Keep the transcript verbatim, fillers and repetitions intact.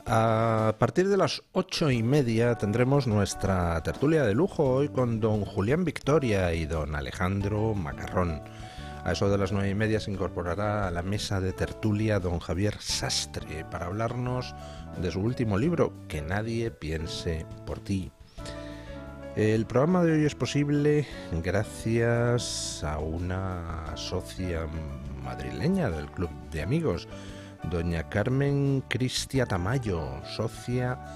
A partir de las ocho y media tendremos nuestra tertulia de lujo hoy con don Julián Victoria y don Alejandro Macarrón. A eso de las nueve y media se incorporará a la mesa de tertulia don Javier Sastre para hablarnos de su último libro, Que nadie piense por ti. El programa de hoy es posible gracias a una socia madrileña del Club de Amigos, doña Carmen Cristia Tamayo, socia